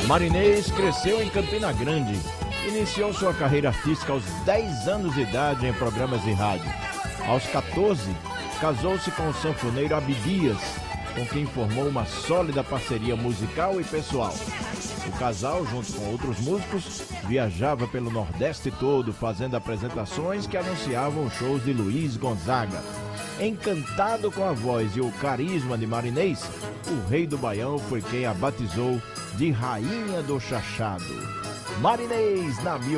Marinês cresceu em Campina Grande. Iniciou sua carreira artística aos 10 anos de idade em programas de rádio. Aos 14, casou-se com o sanfoneiro Abdias, com quem formou uma sólida parceria musical e pessoal. O casal, junto com outros músicos, viajava pelo Nordeste todo, fazendo apresentações que anunciavam shows de Luiz Gonzaga. Encantado com a voz e o carisma de Marinês, o rei do Baião foi quem a batizou de Rainha do Chachado. Marinês na